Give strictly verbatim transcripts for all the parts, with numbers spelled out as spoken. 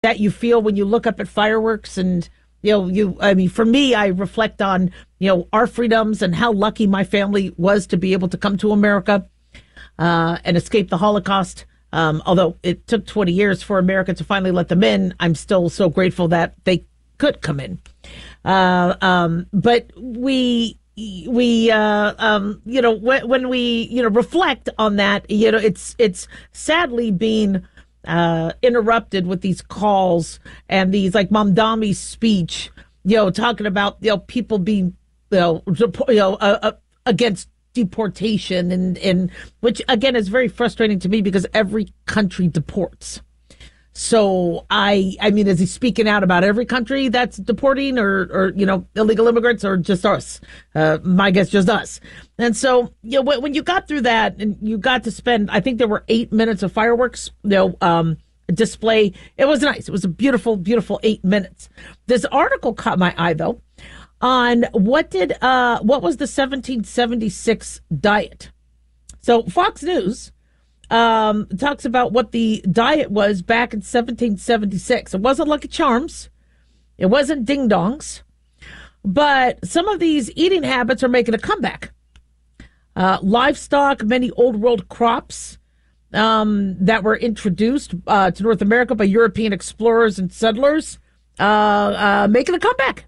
that you feel when you look up at fireworks and you know you I mean for me I reflect on you know our freedoms and how lucky my family was to be able to come to America uh, and escape the Holocaust. Um, although it took twenty years for America to finally let them in, I'm still so grateful that they could come in. Uh, um, but we we uh, um, you know when, when we you know reflect on that, you know it's it's sadly being uh, interrupted with these calls and these like Mamdani's speech, you know, talking about you know people being you know you know uh, uh, against deportation and and which again is very frustrating to me because every country deports. So I I mean, is he speaking out about every country that's deporting or or you know illegal immigrants or just us? Uh, my guess, just us. And so you know when, when you got through that and you got to spend, I think there were eight minutes of fireworks, you know, um, display. It was nice. It was a beautiful, beautiful eight minutes. This article caught my eye though on what did uh what was the seventeen seventy-six diet. So Fox News um talks about what the diet was back in seventeen seventy-six. It wasn't Lucky Charms, it wasn't ding dongs, but some of these eating habits are making a comeback. Uh, livestock, many old world crops um, that were introduced uh, to North America by European explorers and settlers, uh, uh, making a comeback.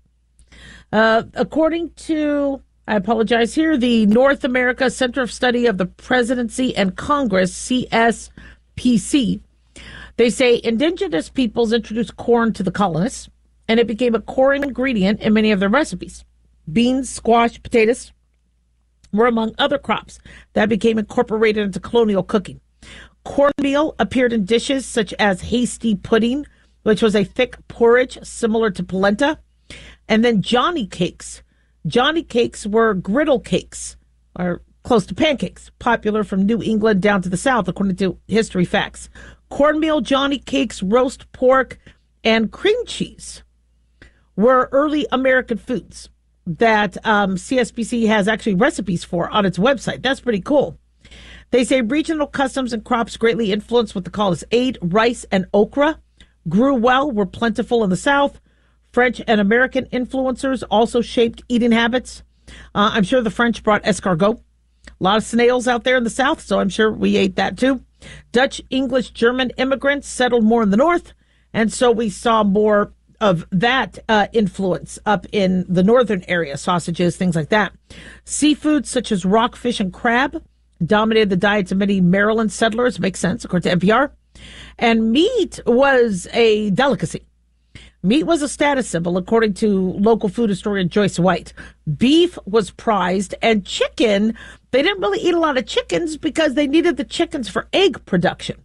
Uh, according to, I apologize here, the North America Center of Study of the Presidency and Congress, C S P C, they say indigenous peoples introduced corn to the colonists, and it became a core ingredient in many of their recipes. Beans, squash, potatoes were among other crops that became incorporated into colonial cooking. Cornmeal appeared in dishes such as hasty pudding, which was a thick porridge similar to polenta. And then Johnny cakes. Johnny cakes were griddle cakes, or close to pancakes, popular from New England down to the South, according to History Facts. Cornmeal, Johnny cakes, roast pork, and cream cheese were early American foods that um, C S P C has actually recipes for on its website. That's pretty cool. They say regional customs and crops greatly influenced what they call as aid. Rice and okra grew well, were plentiful in the South. French and American influencers also shaped eating habits. Uh, I'm sure the French brought escargot. A lot of snails out there in the South, so I'm sure we ate that too. Dutch, English, German immigrants settled more in the North, and so we saw more of that uh, influence up in the northern area, sausages, things like that. Seafood such as rockfish and crab dominated the diets of many Maryland settlers. Makes sense, according to N P R. And meat was a delicacy. Meat was a status symbol, according to local food historian Joyce White. Beef was prized, and chicken, they didn't really eat a lot of chickens because they needed the chickens for egg production.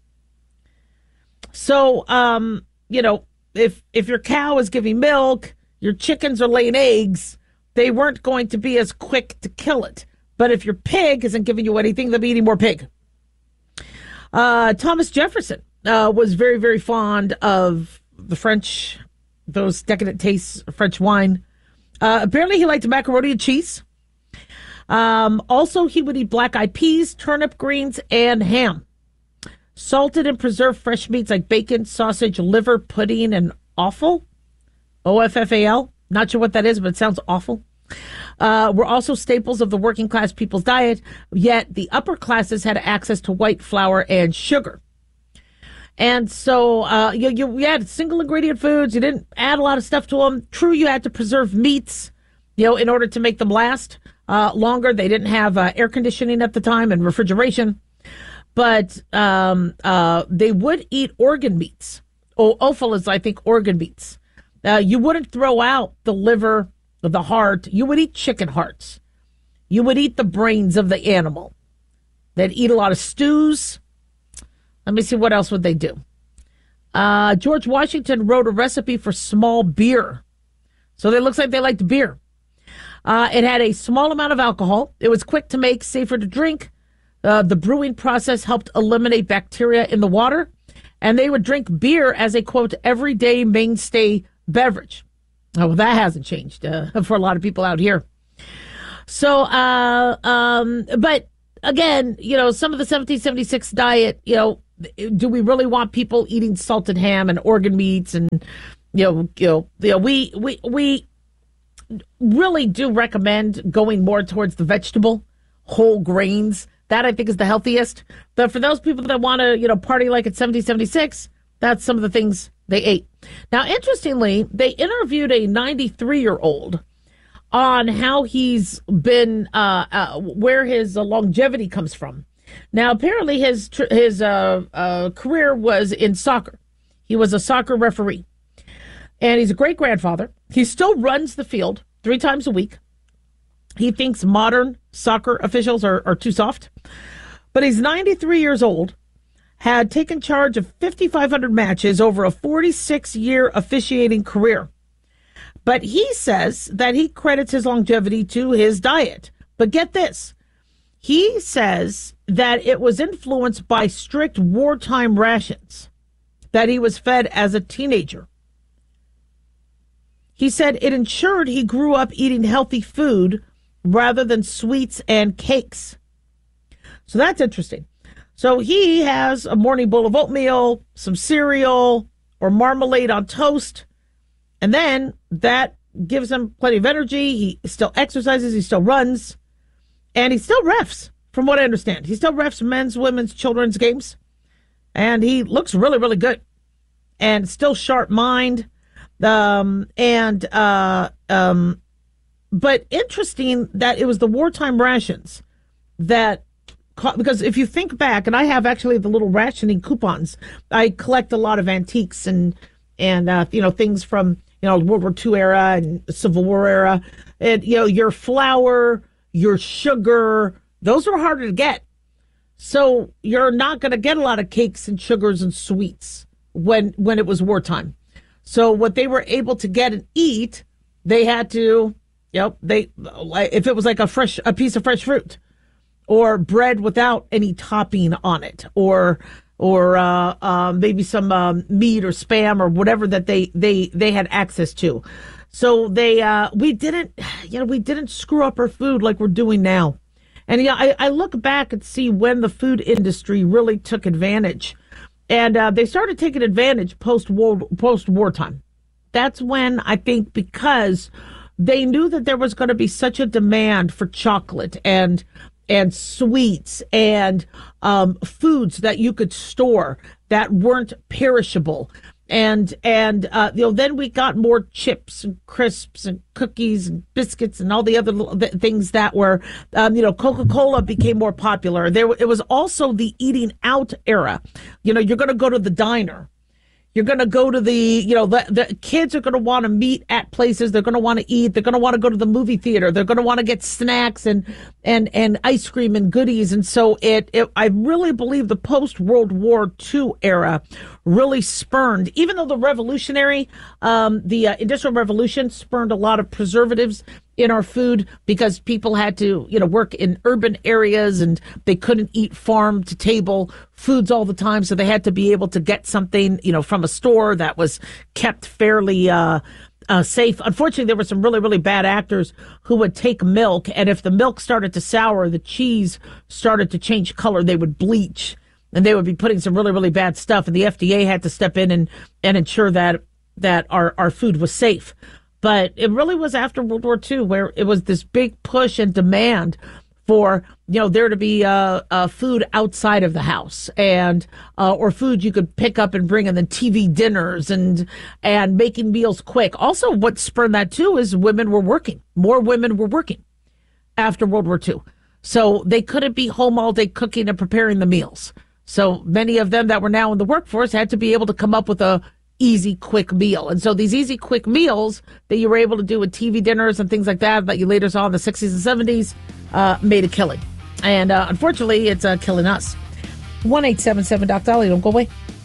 So, um, you know, if if your cow is giving milk, your chickens are laying eggs, they weren't going to be as quick to kill it. But if your pig isn't giving you anything, they'll be eating more pig. Uh, Thomas Jefferson uh, was very, very fond of the French, those decadent tastes of French wine. Uh, apparently he liked macaroni and cheese. Um, also, he would eat black-eyed peas, turnip greens, and ham. Salted and preserved fresh meats like bacon, sausage, liver, pudding, and offal. O F F A L. Not sure what that is, but it sounds awful. Uh, were also staples of the working class people's diet, yet the upper classes had access to white flour and sugar. And so uh, you, you, you had single ingredient foods. You didn't add a lot of stuff to them. True, you had to preserve meats, you know, in order to make them last uh, longer. They didn't have uh, air conditioning at the time and refrigeration. But um, uh, they would eat organ meats. Oh, offal is, I think, organ meats. Uh, you wouldn't throw out the liver, the heart. You would eat chicken hearts. You would eat the brains of the animal. They'd eat a lot of stews. Let me see, what else would they do? Uh, George Washington wrote a recipe for small beer. So it looks like they liked beer. Uh, it had a small amount of alcohol. It was quick to make, safer to drink. Uh, the brewing process helped eliminate bacteria in the water. And they would drink beer as a, quote, everyday mainstay beverage. Oh, well, that hasn't changed uh, for a lot of people out here. So, uh, um, but again, you know, some of the seventeen seventy-six diet, you know, do we really want people eating salted ham and organ meats? And, you know, you know, you know we, we, we really do recommend going more towards the vegetable, whole grains. That, I think, is the healthiest. But for those people that want to, you know, party like it's seventeen seventy-six, that's some of the things they ate. Now, interestingly, they interviewed a ninety-three-year-old on how he's been, uh, uh, where his uh, longevity comes from. Now, apparently his his uh, uh, career was in soccer. He was a soccer referee. And he's a great-grandfather. He still runs the field three times a week. He thinks modern soccer officials are, are too soft. But he's ninety-three years old, had taken charge of fifty-five hundred matches over a forty-six-year officiating career. But he says that he credits his longevity to his diet. But get this. He says that it was influenced by strict wartime rations that he was fed as a teenager. He said it ensured he grew up eating healthy food rather than sweets and cakes. So that's interesting. So he has a morning bowl of oatmeal, some cereal, or marmalade on toast, and then that gives him plenty of energy. He still exercises, he still runs, and he still refs, from what I understand. He still refs men's, women's, children's games, and he looks really, really good, and still sharp mind, um, and uh, um, but interesting that it was the wartime rations that, because if you think back, and I have actually the little rationing coupons, I collect a lot of antiques and, and uh, you know, things from, you know, World War Two era and Civil War era. And, you know, your flour, your sugar, those were harder to get. So you're not going to get a lot of cakes and sugars and sweets when, when it was wartime. So what they were able to get and eat, they had to, Yep, they if it was like a fresh a piece of fresh fruit, or bread without any topping on it, or or uh, uh, maybe some um, meat or spam or whatever that they they they had access to. So they uh, we didn't you know we didn't screw up our food like we're doing now. And yeah, I, I look back and see when the food industry really took advantage, and uh, they started taking advantage post war post wartime. That's when I think, because they knew that there was going to be such a demand for chocolate and and sweets and um, foods that you could store that weren't perishable. And, and uh, you know, then we got more chips and crisps and cookies and biscuits and all the other little th- things that were, um, you know, Coca-Cola became more popular. There, it was also the eating out era. You know, you're going to go to the diner. You're going to go to the, you know, the, the kids are going to want to meet at places. They're going to want to eat. They're going to want to go to the movie theater. They're going to want to get snacks and, and, and ice cream and goodies. And so it, it I really believe the post-World War Two era really spurned, even though the revolutionary, um, the uh, Industrial Revolution spurned a lot of preservatives in our food, because people had to, you know, work in urban areas and they couldn't eat farm to table foods all the time. So they had to be able to get something, you know, from a store that was kept fairly uh, uh, safe. Unfortunately, there were some really, really bad actors who would take milk, and if the milk started to sour, the cheese started to change color, they would bleach, and they would be putting some really, really bad stuff. And the F D A had to step in and, and ensure that that our, our food was safe. But it really was after World War Two where it was this big push and demand for, you know, there to be uh, uh, food outside of the house, and uh, or food you could pick up and bring, and then T V dinners and and making meals quick. Also, what spurred that too is women were working. More women were working after World War Two. So they couldn't be home all day cooking and preparing the meals. So many of them that were now in the workforce had to be able to come up with a easy, quick meal. And so these easy, quick meals that you were able to do with T V dinners and things like that, that you later saw in the sixties and seventies, uh, made a killing. And uh, unfortunately, it's uh, killing us. one eight seven seven Doc Dolly. Don't go away.